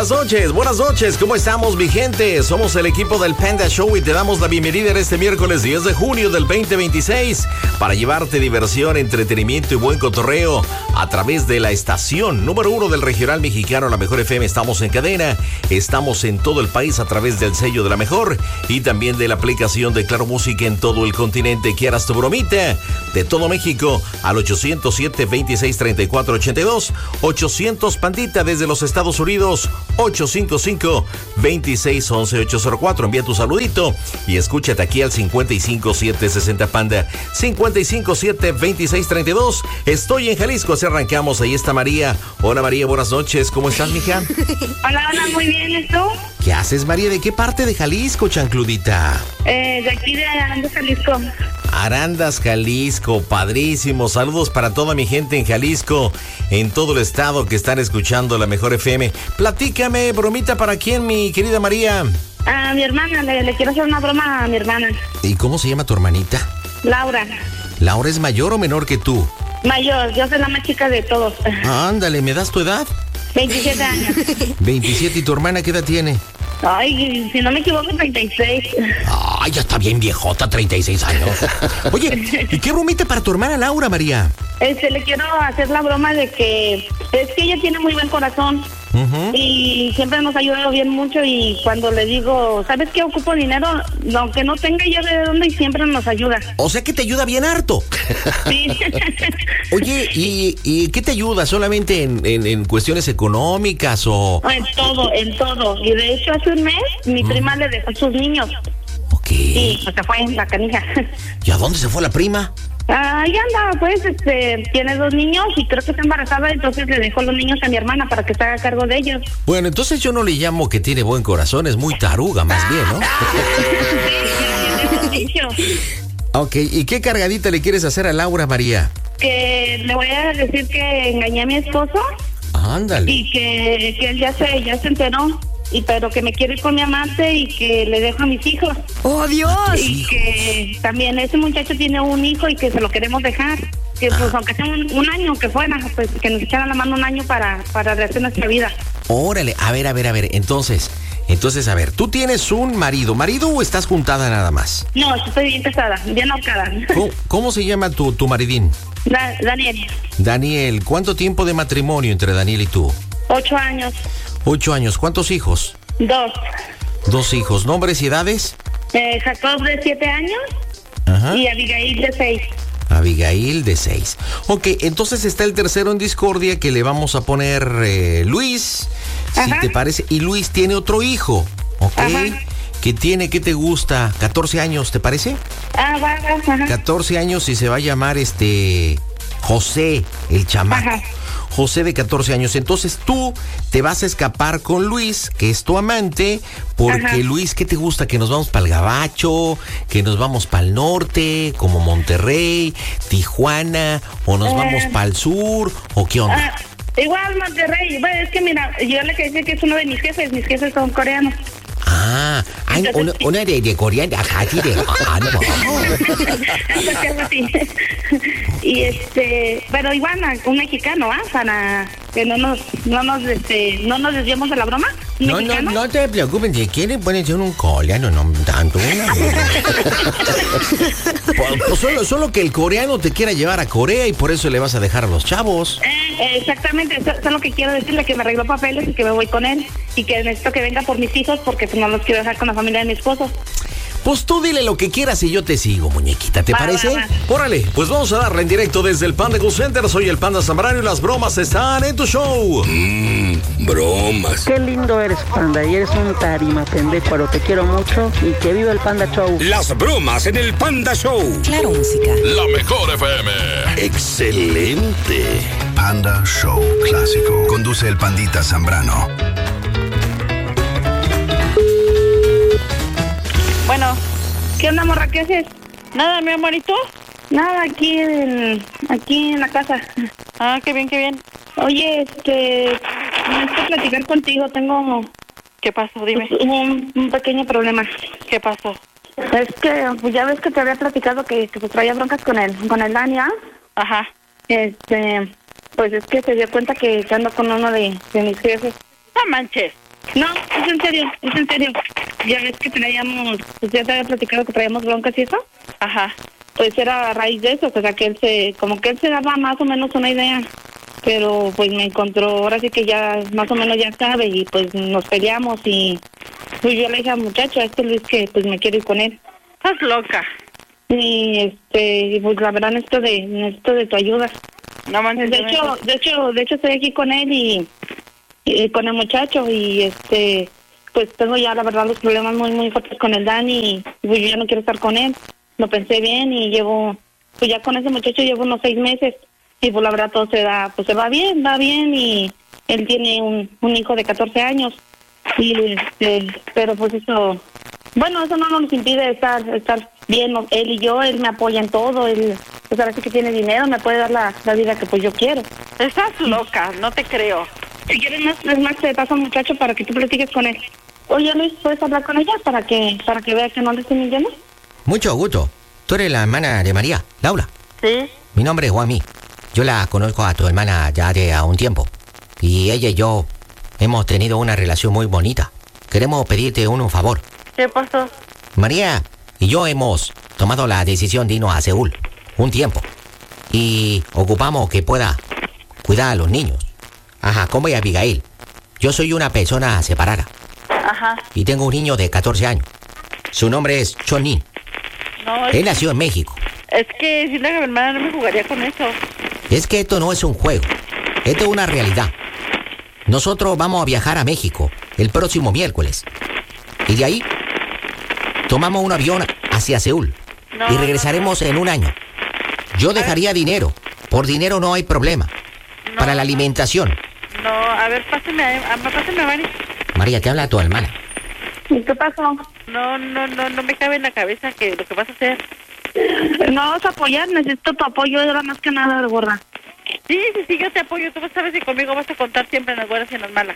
buenas noches, ¿cómo estamos, mi gente? Somos el equipo del Panda Show y te damos la bienvenida en este miércoles 10 de junio del 2026 para llevarte diversión, entretenimiento y buen cotorreo a través de la estación número 1 del regional mexicano, La Mejor FM. Estamos en cadena, estamos en todo el país a través del sello de La Mejor y también de la aplicación de Claro Música en todo el continente. ¿Quieras tu bromita? De todo México al 807-2634-82, 800 Pandita desde los Estados Unidos, 855-2611-804. Envía tu saludito y escúchate aquí al 55760 Panda, 557-2632. Estoy en Jalisco, así arrancamos. Ahí está María. Hola María, buenas noches. ¿Cómo estás, mija? Hola, muy bien, ¿y tú? ¿Qué haces, María? ¿De qué parte de Jalisco, chancludita? De aquí de Arandas, Jalisco. Arandas, Jalisco, padrísimo. Saludos para toda mi gente en Jalisco, en todo el estado que están escuchando La Mejor FM. Platícame, bromita, ¿para quién, mi querida María? A mi hermana, le quiero hacer una broma a mi hermana. ¿Y cómo se llama tu hermanita? Laura. ¿Laura es mayor o menor que tú? Mayor, yo soy la más chica de todos. Ándale, ¿me das tu edad? 27 años. 27, ¿y tu hermana qué edad tiene? Ay, si no me equivoco, 36. Ay, ya está bien viejota, 36 años. Oye, ¿y qué bromita para tu hermana Laura, María? Le quiero hacer la broma de que es que ella tiene muy buen corazón. Y siempre nos ha ayudado bien mucho, y cuando le digo, ¿sabes qué? Ocupo dinero, aunque no tenga ella de dónde, y siempre nos ayuda. O sea que te ayuda bien harto. Sí. Oye, ¿y qué te ayuda? ¿Solamente en cuestiones económicas o...? En todo. Y de hecho hace un mes mi prima le dejó a sus niños. Ok. Y pues se fue la canija. ¿Y a dónde se fue la prima? Ahí anda, pues, tiene 2 niños y creo que está embarazada, entonces le dejó los niños a mi hermana para que se haga cargo de ellos. Bueno, entonces yo no le llamo que tiene buen corazón, es muy taruga más bien, ¿no? Ok, ¿y qué cargadita le quieres hacer a Laura, María? Que le voy a decir que engañé a mi esposo. Ándale. Y que él ya se enteró. Pero que me quiere ir con mi amante y que le dejo a mis hijos. ¡Oh, Dios! Y que también ese muchacho tiene un hijo y que se lo queremos dejar. Que pues aunque sea un año que fuera, pues que nos echaran la mano un año para rehacer nuestra vida. Órale, a ver, Entonces, a ver, ¿tú tienes un marido o estás juntada nada más? No, estoy bien casada, bien ahorcada. ¿Cómo se llama tu maridín? Daniel. Daniel, ¿cuánto tiempo de matrimonio entre Daniel y tú? 8 años. 8 años, ¿cuántos hijos? 2. 2 hijos, ¿nombres y edades? Jacob de 7 años. Ajá. Y Abigail de 6. Abigail de 6. Ok, entonces está el tercero en discordia que le vamos a poner Luis, Ajá. si te parece. Y Luis tiene otro hijo, ¿ok? Ajá. Que tiene, ¿qué te gusta? 14 años, ¿te parece? Va. Ajá. 14 años y se va a llamar José, el chamaco. Ajá. José de 14 años. Entonces tú te vas a escapar con Luis, que es tu amante, porque Ajá. Luis, ¿qué te gusta? Que nos vamos para el Gabacho, que nos vamos para el norte, como Monterrey, Tijuana, o nos vamos para el sur, o qué onda. Igual Monterrey. Bueno, es que mira, yo le quería decir que es uno de mis jefes son coreanos. Una de coreana, ajá, sí, no. Y pero igual un mexicano, para que no nos desviemos de la broma. No te preocupes, si quieren pueden ser un coreano, no tanto. Solo que el coreano te quiera llevar a Corea y por eso le vas a dejar a los chavos. Exactamente, eso es lo que quiero decirle, que me arregló papeles y que me voy con él y que necesito que venga por mis hijos porque no los quiero dejar con la familia de mi esposo. Pues tú dile lo que quieras y yo te sigo, muñequita, ¿te parece? Va. Órale, pues vamos a darle en directo desde el Panda Cool Center. Soy el Panda Zambrano y las bromas están en tu show. Bromas. Qué lindo eres, Panda, y eres un tarima pendejo, pero te quiero mucho y que viva el Panda Show. Las bromas en el Panda Show. Claro Música. La Mejor FM. Excelente. Panda Show Clásico. Conduce el Pandita Zambrano. Bueno, ¿qué onda, morra? ¿Qué haces? Nada, mi amorito. Nada, aquí en la casa. Ah, qué bien, qué bien. Oye, necesito platicar contigo. Tengo ¿Qué pasó? Dime. un pequeño problema. ¿Qué pasó? Es que, pues ya ves que te había platicado que pues traía broncas con el Dania. Ajá. Pues es que se dio cuenta que ando con uno de mis jefes. No manches. No, es en serio, es en serio. Ya ves que traíamos, pues ya te había platicado que traíamos broncas y eso. Ajá. Pues era a raíz de eso, o sea que como que él se daba más o menos una idea. Pero pues me encontró, ahora sí que ya más o menos ya sabe y pues nos peleamos y pues yo le dije al muchacho, a este Luis, que pues me quiero ir con él. Estás loca. Y pues la verdad necesito de tu ayuda. No manches. De hecho estoy aquí con él y con el muchacho y pues tengo ya la verdad los problemas muy muy fuertes con el Dani y pues yo ya no quiero estar con él. Lo pensé bien y pues ya con ese muchacho llevo unos 6 meses y pues la verdad todo va bien y él tiene un hijo de 14 años y pero pues eso no nos impide estar bien él y yo. Él me apoya en todo, él pues ahora sí que tiene dinero, me puede dar la vida que pues yo quiero. Estás loca, no te creo. Si quieres más te paso al muchacho para que tú platiques con él. Oye Luis, ¿puedes hablar con ella para que vea que no le estoy mintiendo? Mucho gusto. Tú eres la hermana de María, Laura. Sí. Mi nombre es Juanmi. Yo la conozco a tu hermana ya de a un tiempo. Y ella y yo hemos tenido una relación muy bonita. Queremos pedirte un favor. ¿Qué pasó? María y yo hemos tomado la decisión de irnos a Seúl un tiempo. Y ocupamos que pueda cuidar a los niños. Ajá, como y Abigail. Yo soy una persona separada. Ajá. Y tengo un niño de 14 años. Su nombre es Chonin. No, Él nació en México. es que decirle a mi hermana no me jugaría con eso. Es que esto no es un juego. Esto es una realidad. Nosotros vamos a viajar a México el próximo miércoles. Y de ahí tomamos un avión hacia Seúl. Y regresaremos en un año. Yo dejaría dinero. Por dinero no hay problema. Para la alimentación. No, a ver, pásame a Mari. María, te habla tu hermana. ¿Y qué pasó? No me cabe en la cabeza que lo que vas a hacer. No vas a apoyar, necesito tu apoyo, era más que nada, gorda. Sí, yo te apoyo. Tú sabes que conmigo vas a contar siempre en las buenas y en las malas.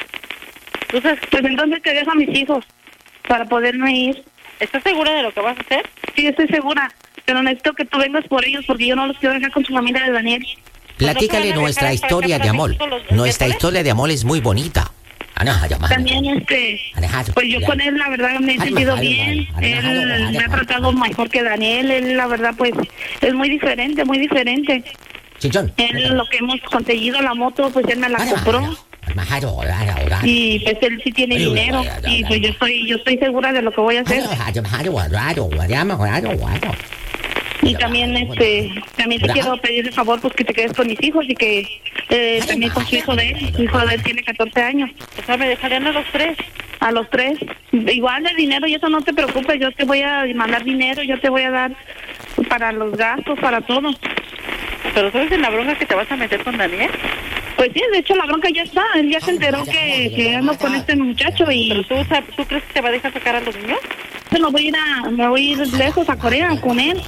Tú sabes. Pues entonces te dejo a mis hijos para poderme ir. ¿Estás segura de lo que vas a hacer? Sí, estoy segura, pero necesito que tú vengas por ellos porque yo no los quiero dejar con su familia de Daniel. Platícale nuestra historia de amor. Nuestra historia de amor es muy bonita. También pues yo con él la verdad me he sentido bien. Él me ha tratado mejor que Daniel. Él la verdad pues es muy diferente, muy diferente. Él lo que hemos conseguido, la moto, pues él me la compró. Y pues él sí tiene dinero. Y pues yo estoy segura de lo que voy a hacer. Y también también te quiero pedir el favor pues que te quedes con mis hijos y que también con su hijo de él. Su hijo de él tiene 14 años. O sea, me dejarían a los 3. A los 3. Igual de dinero y eso no te preocupes, yo te voy a mandar dinero, yo te voy a dar para los gastos, para todo. ¿Pero sabes en la bronca que te vas a meter con Daniel? Pues sí, de hecho la bronca ya está, él ya se enteró que ando con este muchacho y... ¿Pero tú crees que te va a dejar sacar a los niños? Me voy a ir lejos a Corea con él.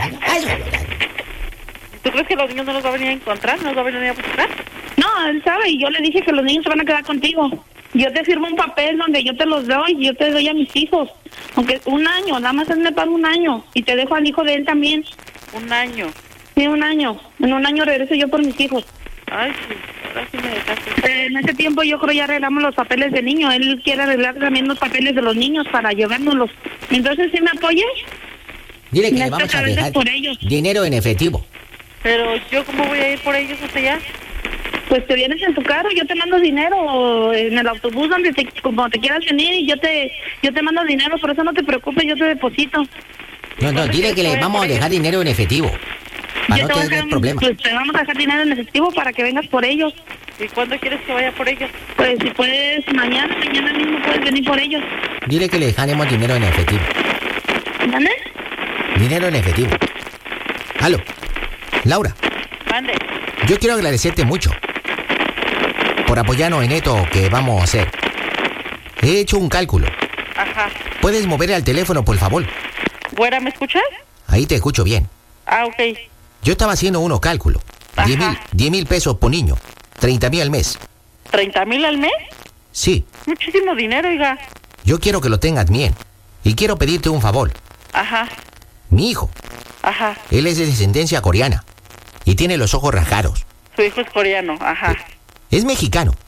¿Tú crees que los niños no los va a venir a encontrar? ¿No los va a venir a buscar? No, él sabe y yo le dije que los niños se van a quedar contigo. Yo te firmo un papel donde yo te los doy y yo te doy a mis hijos. Aunque 1 año, nada más él me paga 1 año y te dejo al hijo de él también. 1 año. Sí, 1 año. En 1 año regreso yo por mis hijos. Ay, sí, ahora sí me dejaste. En ese tiempo yo creo ya arreglamos los papeles del niño. Él quiere arreglar también los papeles de los niños para llevárnoslos. Entonces, ¿sí me apoyas? Dile que le vamos a dejar por ellos. Dinero en efectivo. Pero yo, ¿cómo voy a ir por ellos hasta allá? Pues te vienes en tu carro, yo te mando dinero en el autobús donde como te quieras venir y yo te mando dinero, por eso no te preocupes, yo te deposito. No, dile que le vamos a dejar dinero en efectivo. Para no tener problemas. Pues te vamos a dejar dinero en efectivo para que vengas por ellos. ¿Y cuándo quieres que vaya por ellos? Pues si puedes, mañana mismo puedes venir por ellos. Dile que le dejaremos dinero en efectivo. ¿Dónde? Dinero en efectivo. Aló, Laura. Mande. Yo quiero agradecerte mucho por apoyarnos en esto que vamos a hacer. He hecho un cálculo. Ajá. ¿Puedes mover al teléfono, por favor? ¿Güera, me escuchas? Ahí te escucho bien. Ah, ok. Yo estaba haciendo unos cálculos. 10,000 pesos por niño. 30,000 al mes. ¿30,000 al mes? Sí. Muchísimo dinero, oiga. Yo quiero que lo tengas bien. Y quiero pedirte un favor. Ajá. Mi hijo. Ajá. Él es de descendencia coreana. Y tiene los ojos rasgados. Su hijo es coreano, ajá. Es mexicano.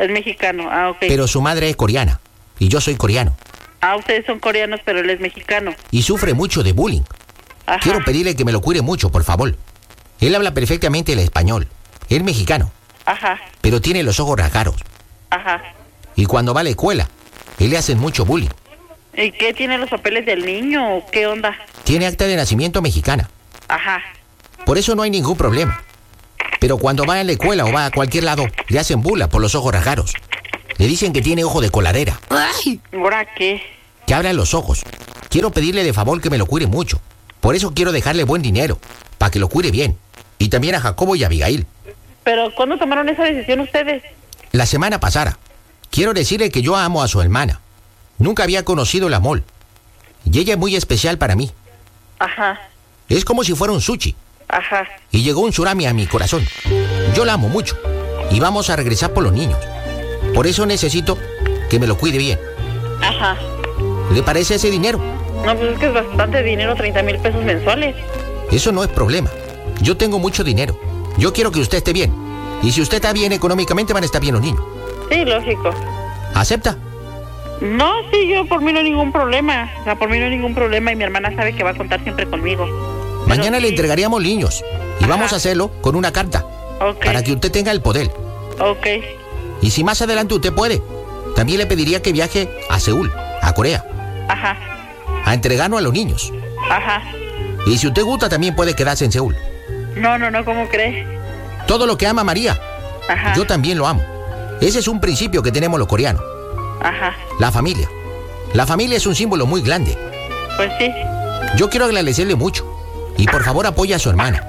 Es mexicano, ok. Pero su madre es coreana y yo soy coreano. Ustedes son coreanos, pero él es mexicano. Y sufre mucho de bullying. Ajá. Quiero pedirle que me lo cuide mucho, por favor. Él habla perfectamente el español. Es mexicano, Ajá, pero tiene los ojos rasgados. ajá. Y cuando va a la escuela, él le hacen mucho bullying. ¿Y qué tiene los papeles del niño o qué onda? Tiene acta de nacimiento mexicana. Ajá. Por eso no hay ningún problema. Pero cuando va a la escuela o va a cualquier lado, le hacen burla por los ojos rasgados. Le dicen que tiene ojo de coladera. ¿Ahora qué? Que abra los ojos. Quiero pedirle de favor que me lo cuide mucho. Por eso quiero dejarle buen dinero, para que lo cuide bien. Y también a Jacobo y a Abigail. ¿Pero cuándo tomaron esa decisión ustedes? La semana pasada. Quiero decirle que yo amo a su hermana. Nunca había conocido el amor. Y ella es muy especial para mí. Ajá, Es como si fuera un sushi. ajá. Y llegó un tsunami a mi corazón. Yo la amo mucho. Y vamos a regresar por los niños. Por eso necesito que me lo cuide bien. Ajá. ¿Le parece ese dinero? No, pues es que es bastante dinero, 30,000 pesos mensuales. Eso no es problema. Yo tengo mucho dinero. Yo quiero que usted esté bien. Y si usted está bien económicamente, van a estar bien los niños. Sí, lógico. ¿Acepta? No, sí, yo por mí no hay ningún problema. O sea, por mí no hay ningún problema y mi hermana sabe que va a contar siempre conmigo. Mañana le sí. entregaríamos niños. Y vamos Ajá. a hacerlo con una carta. Ok. Para que usted tenga el poder. Ok. Y si más adelante usted puede, también le pediría que viaje a Seúl, a Corea, Ajá, a entregarnos a los niños. ajá. Y si usted gusta, también puede quedarse en Seúl. No, ¿cómo crees? Todo lo que ama María, Ajá. yo también lo amo. Ese es un principio que tenemos los coreanos. Ajá. La familia. La familia es un símbolo muy grande. Pues sí. Yo quiero agradecerle mucho. Y por favor apoye a su hermana.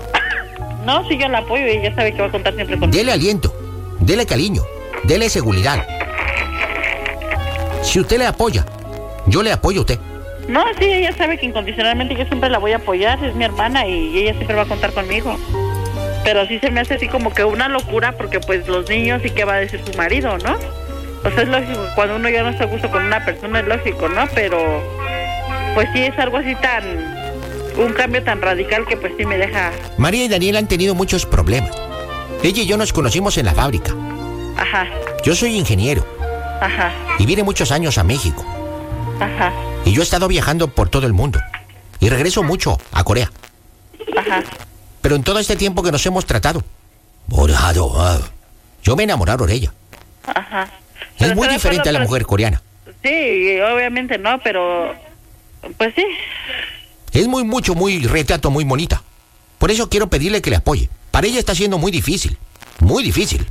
No, sí, yo la apoyo y ella sabe que va a contar siempre conmigo. Dele aliento, dele cariño, dele seguridad. Si usted le apoya, yo le apoyo a usted. No, sí, ella sabe que incondicionalmente yo siempre la voy a apoyar, es mi hermana y ella siempre va a contar conmigo. Pero sí se me hace así como que una locura porque pues los niños y qué va a decir su marido, ¿no? O sea, es lógico, cuando uno ya no está a gusto con una persona es lógico, ¿no? Pero pues sí es algo así un cambio tan radical que pues sí me deja... María y Daniel han tenido muchos problemas. Ella y yo nos conocimos en la fábrica. Ajá, Yo soy ingeniero ajá, y vine muchos años a México. ajá, Y yo he estado viajando por todo el mundo. Y regreso mucho a Corea. ajá. Pero en todo este tiempo que nos hemos tratado, yo me he enamorado de ella. Ajá. Es Pero muy ¿está de diferente a la acuerdo? mujer coreana. Sí, obviamente no, pero... Pues sí. Es muy retrato, muy bonita. Por eso quiero pedirle que le apoye. Para ella está siendo muy difícil. Muy difícil.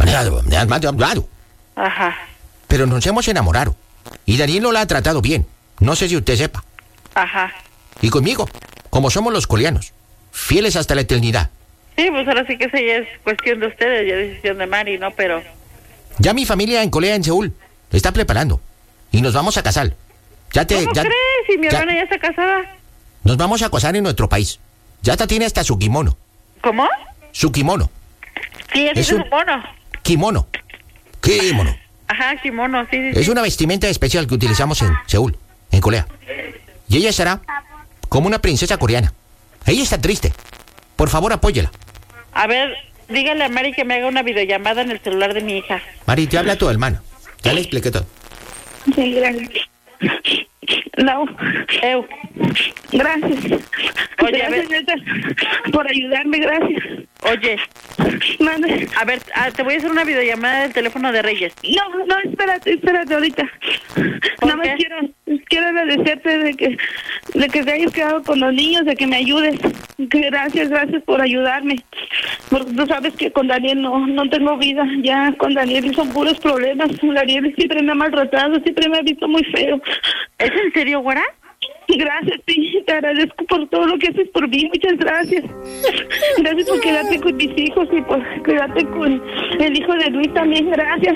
Ajá, Pero nos hemos enamorado. Y Daniel no la ha tratado bien. No sé si usted sepa. ajá. Y conmigo, como somos los coreanos, fieles hasta la eternidad. Sí, pues ahora sí que esa ya es cuestión de ustedes, ya es decisión de Mari, ¿no? Pero... Ya mi familia en Corea, en Seúl, está preparando. Y nos vamos a casar. ¿Cómo crees? Si mi hermana ya está casada. Nos vamos a casar en nuestro país. Ya tiene hasta su kimono. ¿Cómo? Su kimono. Sí, ese es un mono. Kimono. Kimono. Ajá, kimono, sí, sí, Es sí. una vestimenta especial que utilizamos en Seúl, en Corea. Y ella será como una princesa coreana. Ella está triste. Por favor, apóyela. A ver, dígale a Mari que me haga una videollamada en el celular de mi hija. Mari, te habla tu hermana. Ya le expliqué todo. Sí, gracias. No, gracias. Oye, a ver. Gracias, neta, por ayudarme, gracias. Oye, Mande. a ver, te voy a hacer una videollamada del teléfono de Reyes. No, espérate ahorita. ¿Por Nada más qué? quiero agradecerte de que te hayas quedado con los niños, de que me ayudes. Gracias por ayudarme. Porque tú sabes que con Daniel no tengo vida. Ya con Daniel son puros problemas. Daniel siempre me ha maltratado, siempre me ha visto muy feo. ¿Es en serio, güera? Gracias, sí, te agradezco por todo lo que haces por mí, muchas gracias. Gracias por quedarte con mis hijos y por quedarte con el hijo de Luis también, gracias.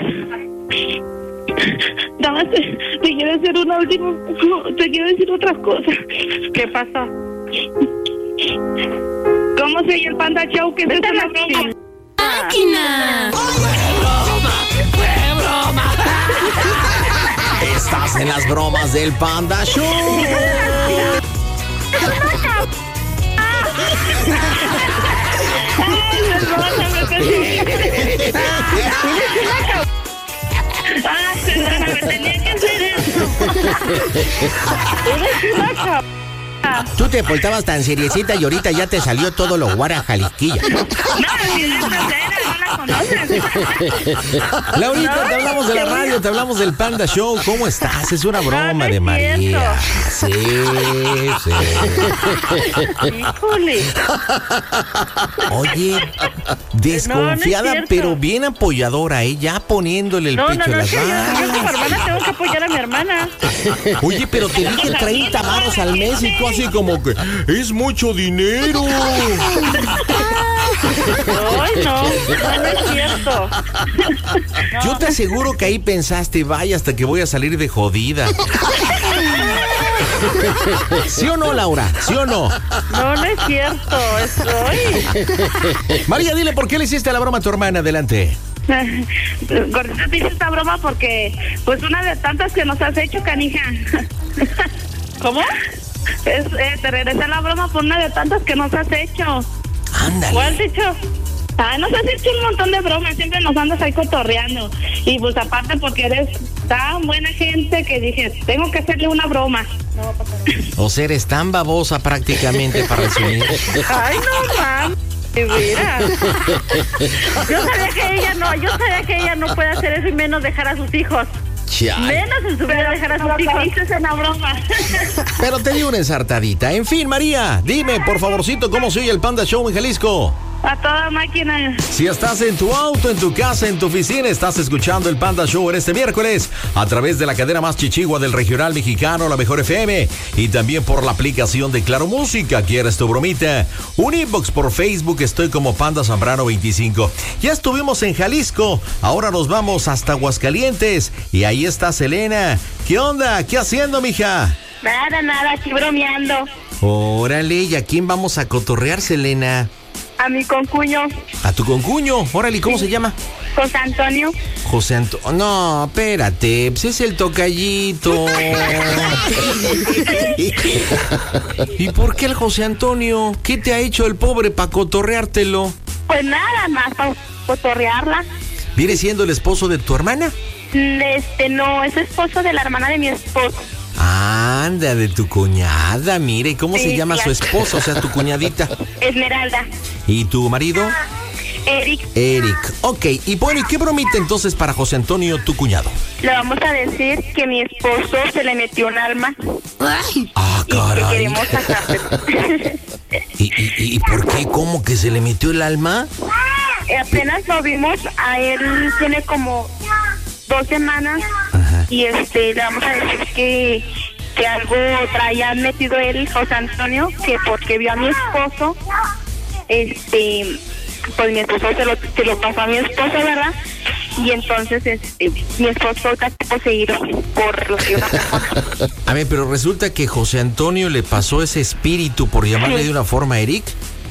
Nada más te quiero hacer una última, te quiero decir otra cosa. ¿Qué pasó? ¿Cómo se llama el Panda Show? Que es una broma. ¡Máquina! Estás en las bromas del Panda Show. Perdóname, tenía que hacer eso. Eres una cabrona. Tú te portabas tan seriecita y ahorita ya te salió todo lo guarajalisquilla. No, si es grosera, no la conoces. Laurita, te hablamos de la radio, te hablamos del Panda Show. ¿Cómo estás? Es una broma No, no de es María. Sí. Híjole. Oye, desconfiada, cierto. pero bien apoyadora, ya poniéndole el No, pecho no, a no, las que yo como balas. hermana tengo que apoyar a mi hermana. Oye, pero te dije 30 varos al mes y tú así como que es mucho dinero. Ay, no es cierto. Yo te aseguro que ahí pensaste, vaya, hasta que voy a salir de jodida. ¿Sí o no, Laura? ¿Sí o no? No es cierto. María, dile por qué le hiciste la broma a tu hermana. Adelante. Gordita, te hice esta broma porque, pues, una de tantas que nos has hecho, canija. ¿Cómo? Te regresé la broma por una de tantas que nos has hecho. Ándale. ¿Cuál dicho? Nos has hecho un montón de bromas, siempre nos andas ahí cotorreando. Y pues aparte porque eres tan buena gente que dije, tengo que hacerle una broma. O sea, eres tan babosa prácticamente para resumir. Ay, no, mam. Mira. Yo sabía que ella no puede hacer eso y menos dejar a sus hijos. Chale. Menos en su vida dejar a sus hijos. Caíste en la broma. Pero te di una ensartadita. En fin, María, dime, por favorcito, ¿cómo se oye el Panda Show en Jalisco? A toda máquina. Si estás en tu auto, en tu casa, en tu oficina, estás escuchando el Panda Show en este miércoles a través de la cadena más chichigua del regional mexicano, la Mejor FM, y también por la aplicación de Claro Música. ¿Quieres tu bromita? Un inbox por Facebook, estoy como Panda Zambrano 25. Ya estuvimos en Jalisco, ahora nos vamos hasta Aguascalientes y ahí está Selena. ¿Qué onda? ¿Qué haciendo, mija? Nada, aquí bromeando. Órale, ¿y a quién vamos a cotorrear, Selena? A mi concuño, A tu concuño. Órale, ¿cómo se llama? José Antonio. José Antonio. No, espérate, pues es el tocallito. ¿Y por qué el José Antonio? ¿Qué te ha hecho el pobre para cotorreártelo? Pues nada más para cotorrearla. ¿Viene siendo el esposo de tu hermana? No, es esposo de la hermana de mi esposo. Anda, de tu cuñada, mire, ¿cómo se Sí, llama claro. su esposa? O sea, tu cuñadita. Esmeralda. ¿Y tu marido? Eric, Eric. Ok, y bueno, ¿y qué bromita entonces para José Antonio, tu cuñado? le vamos a decir que mi esposo se le metió un alma Ah, y que caray. queremos casarse. ¿Y por qué? ¿Cómo que se le metió el alma? Apenas lo vimos, a él tiene como 2 semanas. Ajá. Y le vamos a decir que algo traía metido él, José Antonio, que porque vio a mi esposo, pues mi esposo se lo pasó a mi esposo, ¿verdad? Y entonces mi esposo está poseído por lo que una persona. A ver, pero resulta que José Antonio le pasó ese espíritu, por llamarle de una forma, a Eric.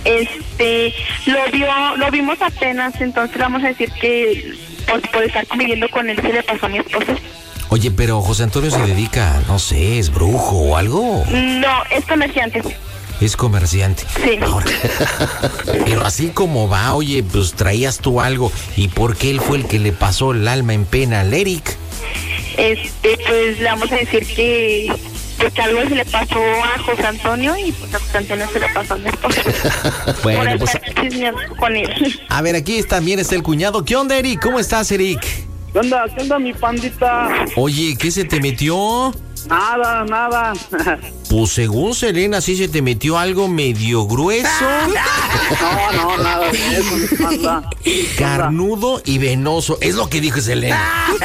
Lo vimos apenas, entonces le vamos a decir que por estar conviviendo con él se le pasó a mi esposo. Oye, pero José Antonio se dedica, no sé, ¿es brujo o algo? No, es comerciante. Es comerciante. Sí. Ahora, pero así como va, oye, pues traías tú algo. ¿Y por qué él fue el que le pasó el alma en pena al Eric? Pues le vamos a decir que algo se le pasó a José Antonio y pues a José Antonio se le pasó a mi esposo. Bueno, Por pues estar chismeando con él. a ver, aquí también está el cuñado. ¿Qué onda, Eric? ¿Cómo estás, Eric? ¿Qué onda, mi pandita? Oye, ¿qué se te metió? Nada. Pues según Selena, sí se te metió algo medio grueso, No, nada de eso, mi panda. carnudo y venoso. Es lo que dijo Selena.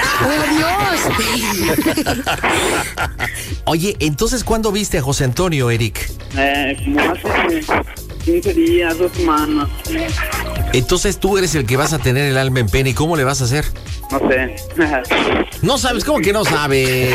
Oye, entonces, ¿cuándo viste a José Antonio, Eric? Como hace 15 días, 2 semanas. Entonces tú eres el que vas a tener el alma en pena. ¿Y cómo le vas a hacer? No sé. No sabes, ¿cómo que no sabes?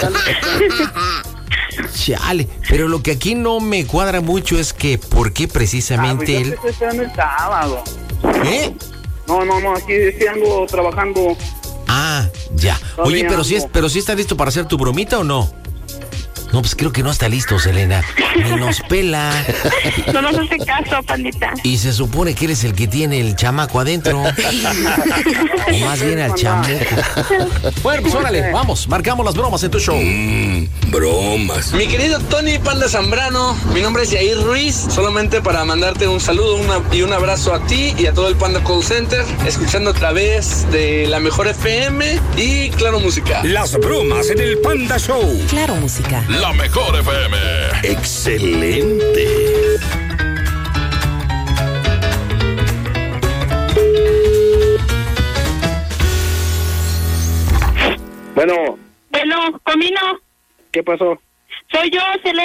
Chale, pero lo que aquí no me cuadra mucho es que ¿por qué precisamente él? Estoy esperando el sábado. ¿Eh? No, aquí ando trabajando. Ah, ya. Oye, Todavía pero ando. sí está listo para hacer tu bromita o no? No, pues creo que no está listo, Selena. Ni nos pela. No nos hace caso, pandita. Y se supone que eres el que tiene el chamaco adentro. O más bien al chamuco. Bueno, pues órale, vamos, marcamos las bromas en tu show. Bromas. Mi querido Tony Panda Zambrano, mi nombre es Yair Ruiz, solamente para mandarte un saludo y un abrazo a ti y a todo el Panda Call Center, escuchando a través de la Mejor FM y Claro Música. Las bromas en el Panda Show. Claro Música. La Mejor FM. Excelente. Bueno, Bueno, Comino, ¿qué pasó? soy yo, Selena.